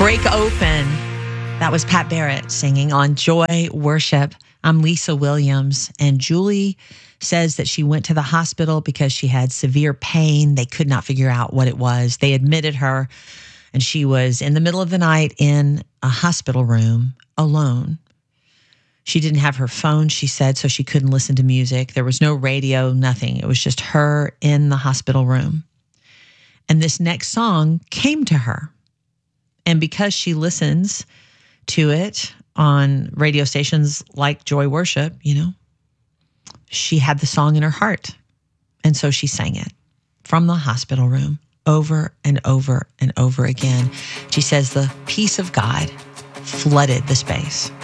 Break Open. That was Pat Barrett singing on Joy Worship. I'm Lisa Williams, and Julie says that she went to the hospital because she had severe pain. They could not figure out what it was. They admitted her, and she was in the middle of the night in a hospital room alone. She didn't have her phone, she said, so she couldn't listen to music. There was no radio, nothing. It was just her in the hospital room. And this next song came to her. And because she listens to it on radio stations like Joy Worship, she had the song in her heart. And so she sang it from the hospital room over and over and over again. She says the peace of God flooded the space.